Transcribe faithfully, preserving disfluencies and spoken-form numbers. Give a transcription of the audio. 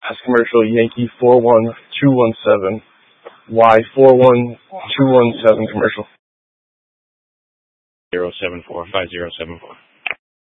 Last commercial, Yankee four one two one seven, Y four one two one seven commercial. zero seven four five zero seven four.